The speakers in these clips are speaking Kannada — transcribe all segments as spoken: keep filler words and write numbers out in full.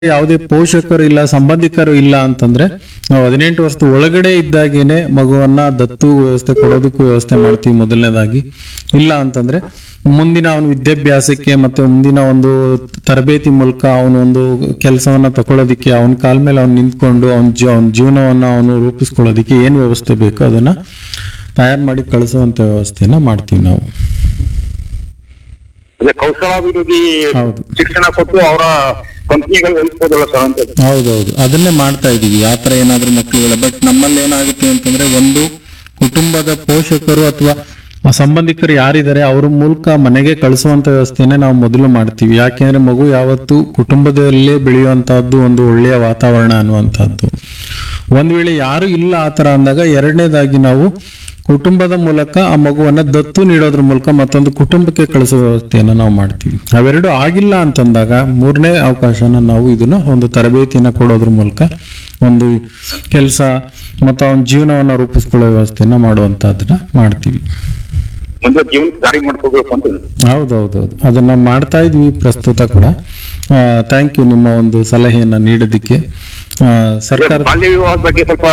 ಯಾವುದೇ ಪೋಷಕರು ಇಲ್ಲ, ಸಂಬಂಧಿಕರು ಇಲ್ಲ ಅಂತಂದ್ರೆ ನಾವು ಹದಿನೆಂಟು ವರ್ಷದ ಒಳಗಡೆ ಇದ್ದಾಗೇನೆ ಮಗುವನ್ನ ದತ್ತು ವ್ಯವಸ್ಥೆ ಕೊಡೋದಕ್ಕೂ ವ್ಯವಸ್ಥೆ ಮಾಡ್ತೀವಿ ಮೊದಲನೇದಾಗಿ. ಇಲ್ಲ ಅಂತಂದ್ರೆ ಮುಂದಿನ ಅವನ ವಿದ್ಯಾಭ್ಯಾಸಕ್ಕೆ ಮತ್ತೆ ಮುಂದಿನ ಒಂದು ತರಬೇತಿ ಮೂಲಕ ಅವನ ಒಂದು ಕೆಲಸವನ್ನ ತಗೊಳ್ಳೋದಿಕ್ಕೆ, ಅವನ ಕಾಲ ಮೇಲೆ ಅವ್ನು ನಿಂತ್ಕೊಂಡು ಅವನ ಅವನ ಜೀವನವನ್ನ ಅವನು ರೂಪಿಸ್ಕೊಳ್ಳೋದಿಕ್ಕೆ ಏನ್ ವ್ಯವಸ್ಥೆ ಬೇಕೋ ಅದನ್ನ ತಯಾರು ಮಾಡಿ ಕಳಿಸುವಂತ ವ್ಯವಸ್ಥೆನ ಮಾಡ್ತೀವಿ ನಾವು. ಅದೇ ಕೌಶಲಾಭಿವೃದ್ಧಿ ಹೌದು. ಶಿಕ್ಷಣ ಕೊಟ್ಟು ಅವರ ಕಂಪ್ನಿಗಳು ಬೆಳೆಸ್ಬೋದಲ್ಲ ಸರ್ ಅಂತ. ಹೌದೌದು, ಅದನ್ನೇ ಮಾಡ್ತಾ ಇದೀವಿ. ಆತರ ಏನಾದ್ರೂ ಮಕ್ಕಳುಗಳ ಬಟ್ ನಮ್ಮಲ್ಲಿ ಏನಾಗುತ್ತೆ ಅಂತಂದ್ರೆ, ಒಂದು ಕುಟುಂಬದ ಪೋಷಕರು ಅಥವಾ ಸಂಬಂಧಿಕರು ಯಾರಿದ್ದಾರೆ ಅವ್ರ ಮೂಲಕ ಮನೆಗೆ ಕಳಿಸುವಂತ ವ್ಯವಸ್ಥೆನೆ ನಾವು ಮೊದಲು ಮಾಡ್ತೀವಿ. ಯಾಕೆಂದ್ರೆ ಮಗು ಯಾವತ್ತು ಕುಟುಂಬದಲ್ಲೇ ಬೆಳೆಯುವಂತಹದ್ದು ಒಂದು ಒಳ್ಳೆಯ ವಾತಾವರಣ ಅನ್ನುವಂಥದ್ದು. ಒಂದ್ ವೇಳೆ ಯಾರು ಇಲ್ಲ ಆತರ ಅಂದಾಗ, ಎರಡನೇದಾಗಿ ನಾವು ಕುಟುಂಬದ ಮೂಲಕ ಆ ಮಗುವನ್ನ ದತ್ತು ನೀಡೋದ್ರ ಮೂಲಕ ಮತ್ತೊಂದು ಕುಟುಂಬಕ್ಕೆ ಕಳಿಸುವ ವ್ಯವಸ್ಥೆಯನ್ನ ನಾವು ಮಾಡ್ತೀವಿ. ಅವೆರಡು ಆಗಿಲ್ಲ ಅಂತಂದಾಗ ಮೂರನೇ ಅವಕಾಶನ ನಾವು ಇದನ್ನ ಒಂದು ತರಬೇತಿಯನ್ನ ಕೊಡೋದ್ರ ಮೂಲಕ ಒಂದು ಕೆಲಸ ಮತ್ತು ಅವನ ಜೀವನವನ್ನ ರೂಪಿಸ್ಕೊಳ್ಳೋ ವ್ಯವಸ್ಥೆಯನ್ನ ಮಾಡುವಂತಹದನ್ನ ಮಾಡ್ತೀವಿ. ಮುಂದೆ ಜೀವನ ದಾರಿ ಮಾಡ್ಕೋಬೇಕು ಅಂತ. ಹೌದೌದೌದು, ಅದನ್ನ ಮಾಡ್ತಾ ಇದ್ವಿ ಪ್ರಸ್ತುತ ಕೂಡ. ಥ್ಯಾಂಕ್ ಯು ನಿಮ್ಮ ಒಂದು ಸಲಹೆಯನ್ನ ನೀಡೋದಿಕ್ಕೆ. ಆ, ಸರ್ಕಾರ ಬಾಲ್ಯ ವಿವಾಹದ ಬಗ್ಗೆ ಸ್ವಲ್ಪ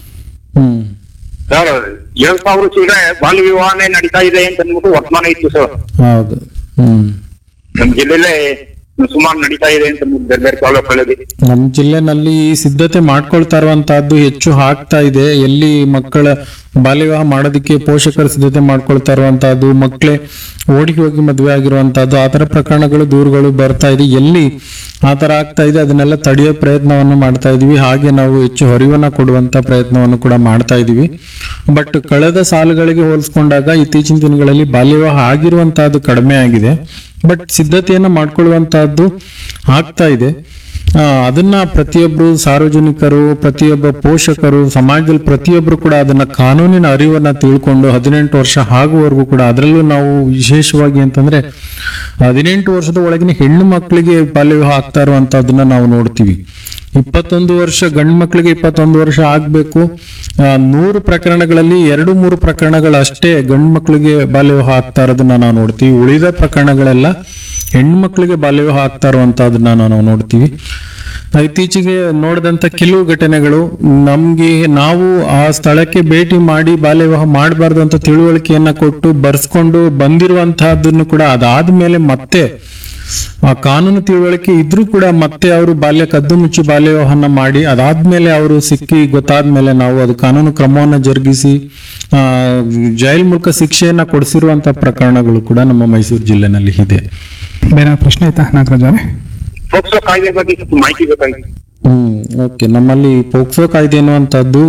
ಹ್ಮ್ ಸರ್, ಏಳು ಸಾವಿರ ಚಿಲ್ಲರೆ ಬಾಲ್ಯ ವಿವಾಹನೇ ನಡೀತಾ ಇದೆ ಅಂತ ಅಂದ್ಬಿಟ್ಟು ವರ್ತಮಾನ ಇತ್ತು ಸರ್. ಹೌದು. ಹ್ಮ್ ನಮ್ಮ ಜಿಲ್ಲೆಯಲ್ಲೇ ಸುಮಾರು ನಡೀತಾ ಇದೆ ಅಂತ ಅಂದ್ಬಿಟ್ಟು ಬೇರೆ ಬೇರೆ ತಾಲೂಕುಗಳಲ್ಲಿ. ನಮ್ಮ ಜಿಲ್ಲೆನಲ್ಲಿ ಸಿದ್ಧತೆ ಮಾಡ್ಕೊಳ್ತಾ ಇರುವಂತಹದ್ದು ಹೆಚ್ಚು ಆಗ್ತಾ ಇದೆ. ಎಲ್ಲಿ ಮಕ್ಕಳ ಬಾಲ್ಯ ವಿವಾಹ ಮಾಡೋದಕ್ಕೆ ಪೋಷಕರು ಸಿದ್ಧತೆ ಮಾಡ್ಕೊಳ್ತಾ ಇರುವಂತಹದ್ದು, ಮಕ್ಕಳೇ ಓಡಿ ಹೋಗಿ ಮದುವೆ ಆಗಿರುವಂತಹದ್ದು, ಆತರ ಪ್ರಕರಣಗಳು ದೂರುಗಳು ಬರ್ತಾ ಇದೆ. ಎಲ್ಲಿ ಆತರ ಆಗ್ತಾ ಇದೆ ಅದನ್ನೆಲ್ಲ ತಡೆಯೋ ಪ್ರಯತ್ನವನ್ನು ಮಾಡ್ತಾ ಇದೀವಿ. ಹಾಗೆ ನಾವು ಹೆಚ್ಚು ಅರಿವನ್ನ ಕೊಡುವಂತ ಪ್ರಯತ್ನವನ್ನು ಕೂಡ ಮಾಡ್ತಾ ಇದೀವಿ. ಬಟ್ ಕಳೆದ ಸಾಲುಗಳಿಗೆ ಹೋಲಿಸ್ಕೊಂಡಾಗ ಇತ್ತೀಚಿನ ದಿನಗಳಲ್ಲಿ ಬಾಲ್ಯ ವಿವಾಹ ಆಗಿರುವಂತಹದ್ದು ಕಡಿಮೆ ಆಗಿದೆ. ಬಟ್ ಸಿದ್ಧತೆಯನ್ನ ಮಾಡ್ಕೊಳ್ಳುವಂತಹದ್ದು ಆಗ್ತಾ ಇದೆ. ಆ ಅದನ್ನ ಪ್ರತಿಯೊಬ್ರು ಸಾರ್ವಜನಿಕರು, ಪ್ರತಿಯೊಬ್ಬ ಪೋಷಕರು, ಸಮಾಜದಲ್ಲಿ ಪ್ರತಿಯೊಬ್ರು ಕೂಡ ಅದನ್ನ ಕಾನೂನಿನ ಅರಿವನ್ನ ತಿಳ್ಕೊಂಡು ಹದಿನೆಂಟು ವರ್ಷ ಆಗುವವರೆಗೂ ಕೂಡ, ಅದರಲ್ಲೂ ನಾವು ವಿಶೇಷವಾಗಿ ಅಂತಂದ್ರೆ ಹದಿನೆಂಟು ವರ್ಷದ ಒಳಗಿನ ಹೆಣ್ಣು ಮಕ್ಕಳಿಗೆ ಬಾಲ್ಯ ವಿವಾಹ ಆಗ್ತಾ ಇರುವಂತಹದನ್ನ ನಾವು ನೋಡ್ತೀವಿ. ಇಪ್ಪತ್ತೊಂದು ವರ್ಷ ಗಂಡು ಮಕ್ಕಳಿಗೆ ಇಪ್ಪತ್ತೊಂದು ವರ್ಷ ಆಗ್ಬೇಕು. ನೂರು ಪ್ರಕರಣಗಳಲ್ಲಿ ಎರಡು ಮೂರು ಪ್ರಕರಣಗಳಷ್ಟೇ ಗಂಡು ಮಕ್ಕಳಿಗೆ ಬಾಲ್ಯ ವಿವಾಹ ಆಗ್ತಾ ಇರೋದನ್ನ ನಾವು ನೋಡ್ತೀವಿ. ಉಳಿದ ಪ್ರಕರಣಗಳೆಲ್ಲ ಹೆಣ್ಣು ಮಕ್ಕಳಿಗೆ ಬಾಲ್ಯ ವಿವಾಹ ಆಗ್ತಾ ಇರುವಂತಹದನ್ನ ನಾವು ನೋಡ್ತೀವಿ. ಇತ್ತೀಚೆಗೆ ನೋಡಿದಂತ ಕೆಲವು ಘಟನೆಗಳು ನಮ್ಗೆ, ನಾವು ಆ ಸ್ಥಳಕ್ಕೆ ಭೇಟಿ ಮಾಡಿ ಬಾಲ್ಯ ವಿವಾಹ ಮಾಡಬಾರ್ದು ಅಂತ ತಿಳುವಳಿಕೆಯನ್ನ ಕೊಟ್ಟು ಬರ್ಸ್ಕೊಂಡು ಬಂದಿರುವಂತಹದ್ದನ್ನು ಕೂಡ ಅದಾದ್ಮೇಲೆ ಮತ್ತೆ ಆ ಕಾನೂನು ತಿಳುವಳಿಕೆ ಇದ್ರೂ ಕೂಡ ಮತ್ತೆ ಅವರು ಬಾಲ್ಯ ಕದ್ದು ಮುಚ್ಚಿ ಬಾಲ್ಯ ವಿವಾಹನ ಮಾಡಿ ಅದಾದ್ಮೇಲೆ ಅವರು ಸಿಕ್ಕಿ ಗೊತ್ತಾದ್ಮೇಲೆ ನಾವು ಅದು ಕಾನೂನು ಕ್ರಮವನ್ನ ಜರುಗಿಸಿ ಆ ಜೈಲ್ ಮೂಲಕ ಶಿಕ್ಷೆಯನ್ನ ಕೊಡಿಸಿರುವಂತ ಪ್ರಕರಣಗಳು ಕೂಡ ನಮ್ಮ ಮೈಸೂರು ಜಿಲ್ಲೆನಲ್ಲಿ ಇದೆ. ಬೇರೆ ಪ್ರಶ್ನೆ ಆಯ್ತಾ ನಾಗರಾಜ್ ಅವರೇ? ಪೋಕ್ಸೋ ಕಾಯ್ದೆ ಬಗ್ಗೆ ಸ್ವಲ್ಪ ಮಾಹಿತಿ ಬೇಕಾಗಿತ್ತು. ಹ್ಮ್ ಓಕೆ. ನಮ್ಮಲ್ಲಿ ಪೋಕ್ಸೋ ಕಾಯ್ದೆ ಎನ್ನುವಂತದ್ದು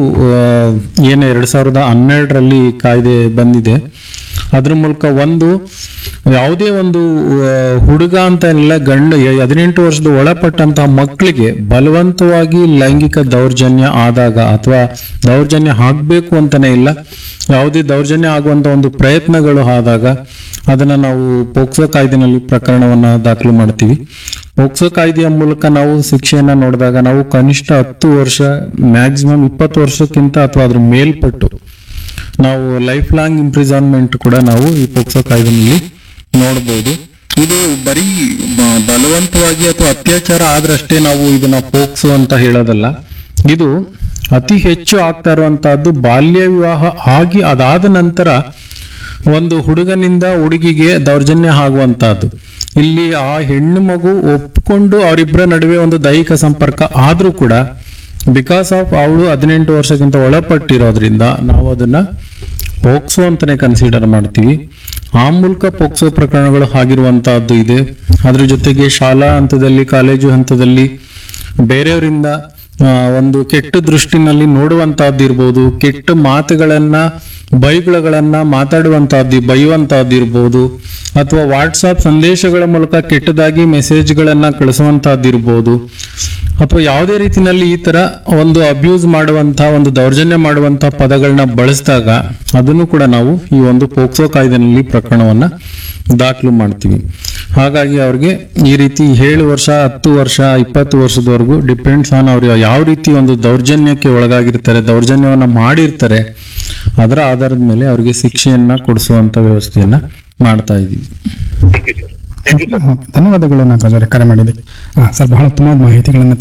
ಏನು ಎರಡ್ ಸಾವಿರದ ಹನ್ನೆರಡರಲ್ಲಿ ಕಾಯ್ದೆ ಬಂದಿದೆ. ಅದ್ರ ಮೂಲಕ ಒಂದು ಯಾವುದೇ ಒಂದು ಹುಡುಗ ಅಂತ ಇಲ್ಲ, ಗಂಡು ಹದಿನೆಂಟು ವರ್ಷದ ಒಳಪಟ್ಟಂತಹ ಮಕ್ಕಳಿಗೆ ಬಲವಂತವಾಗಿ ಲೈಂಗಿಕ ದೌರ್ಜನ್ಯ ಆದಾಗ ಅಥವಾ ದೌರ್ಜನ್ಯ ಆಗ್ಬೇಕು ಅಂತಾನೆ ಇಲ್ಲ, ಯಾವುದೇ ದೌರ್ಜನ್ಯ ಆಗುವಂತ ಒಂದು ಪ್ರಯತ್ನಗಳು ಆದಾಗ ಅದನ್ನ ನಾವು ಪೋಕ್ಸೋ ಕಾಯ್ದೆನಲ್ಲಿ ಪ್ರಕರಣವನ್ನ ದಾಖಲು ಮಾಡ್ತೀವಿ. ಪೋಕ್ಸೋ ಕಾಯ್ದೆಯ ಮೂಲಕ ನಾವು ಶಿಕ್ಷೆಯನ್ನ ನೋಡಿದಾಗ ನಾವು ಕನಿಷ್ಠ ಹತ್ತು ವರ್ಷ, ಮ್ಯಾಕ್ಸಿಮಮ್ ಇಪ್ಪತ್ತು ವರ್ಷಕ್ಕಿಂತ ಅಥವಾ ಅದ್ರ ಮೇಲ್ಪಟ್ಟು ನಾವು ಲೈಫ್ ಲಾಂಗ್ ಇಂಪ್ರಿಸನ್ಮೆಂಟ್ ಕೂಡ ನಾವು ಈ ಪೋಕ್ಸೋ ಕಾಯ್ದೆನಲ್ಲಿ ನೋಡಬಹುದು. ಇದು ಬರೀ ಬಲವಂತವಾಗಿ ಅಥವಾ ಅತ್ಯಾಚಾರ ಆದ್ರಷ್ಟೇ ನಾವು ಇದನ್ನ ಪೋಕ್ಸೋ ಅಂತ ಹೇಳೋದಲ್ಲ. ಇದು ಅತಿ ಹೆಚ್ಚು ಆಗ್ತಾ ಇರುವಂತಹದ್ದು ಬಾಲ್ಯ ವಿವಾಹ ಆಗಿ ಅದಾದ ನಂತರ ಒಂದು ಹುಡುಗನಿಂದ ಹುಡುಗಿಗೆ ದೌರ್ಜನ್ಯ ಆಗುವಂತಹದ್ದು. ಇಲ್ಲಿ ಆ ಹೆಣ್ಣು ಮಗು ಒಪ್ಕೊಂಡು ಅವರಿಬ್ಬರ ನಡುವೆ ಒಂದು ದೈಹಿಕ ಸಂಪರ್ಕ ಆದ್ರೂ ಕೂಡ ಬಿಕಾಸ್ ಆಫ್ ಅವಳು ಹದಿನೆಂಟು ವರ್ಷಕ್ಕಿಂತ ಒಳಪಟ್ಟಿರೋದ್ರಿಂದ ನಾವು ಅದನ್ನ ಪೋಕ್ಸೋ ಅಂತಾನೆ ಕನ್ಸಿಡರ್ ಮಾಡ್ತೀವಿ. ಆ ಮೂಲಕ ಪೋಕ್ಸೋ ಪ್ರಕರಣಗಳು ಆಗಿರುವಂತಹದ್ದು ಇದೆ. ಅದ್ರ ಜೊತೆಗೆ ಶಾಲಾ ಹಂತದಲ್ಲಿ, ಕಾಲೇಜು ಹಂತದಲ್ಲಿ ಬೇರೆಯವರಿಂದ ಒಂದು ಕೆಟ್ಟ ದೃಷ್ಟಿನಲ್ಲಿ ನೋಡುವಂತಹದ್ದು ಇರ್ಬೋದು, ಕೆಟ್ಟ ಮಾತುಗಳನ್ನ ಬೈಗುಳಗಳನ್ನ ಮಾತಾಡುವಂತಹದ್ದು ಬೈಯುವಂತಹದ್ದು ಇರ್ಬೋದು, ಅಥವಾ ವಾಟ್ಸಾಪ್ ಸಂದೇಶಗಳ ಮೂಲಕ ಕೆಟ್ಟದಾಗಿ ಮೆಸೇಜ್ಗಳನ್ನ ಕಳಿಸುವಂತಹದ್ದು ಇರ್ಬೋದು, ಅಥವಾ ಯಾವುದೇ ರೀತಿಯಲ್ಲಿ ಈ ತರ ಒಂದು ಅಬ್ಯೂಸ್ ಮಾಡುವಂತಹ, ಒಂದು ದೌರ್ಜನ್ಯ ಮಾಡುವಂತಹ ಪದಗಳನ್ನ ಬಳಸಿದಾಗ ಅದನ್ನು ಕೂಡ ನಾವು ಈ ಒಂದು ಪೋಕ್ಸೋ ಕಾಯ್ದೆನಲ್ಲಿ ಪ್ರಕರಣವನ್ನ ದಾಖಲು ಮಾಡ್ತೀವಿ. ಹಾಗಾಗಿ ಅವ್ರಿಗೆ ಈ ರೀತಿ ಏಳು ವರ್ಷ, ಹತ್ತು ವರ್ಷ, ಇಪ್ಪತ್ತು ವರ್ಷದವರೆಗೂ ಡಿಪೆಂಡ್ಸ್ ಆನ್ ಅವ್ರು ಯಾವ ರೀತಿ ಒಂದು ದೌರ್ಜನ್ಯಕ್ಕೆ ಒಳಗಾಗಿರ್ತಾರೆ, ದೌರ್ಜನ್ಯವನ್ನ ಮಾಡಿರ್ತಾರೆ, ಅದರ ಆಧಾರದ ಮೇಲೆ ಅವ್ರಿಗೆ ಶಿಕ್ಷೆಯನ್ನ ಕೊಡಿಸುವಂತ ವ್ಯವಸ್ಥೆಯನ್ನ ಮಾಡ್ತಾ ಇದೀವಿ. Thank you sir. ಧನ್ಯವಾದಗಳು ನಾಗರಾಜ್ ಅವರೇ ಕರೆ ಮಾಡಿದೆ. ಹಾಂ ಸರ್, ಬಹಳ ಉತ್ತಮವಾದ ಮಾಹಿತಿಗಳನ್ನು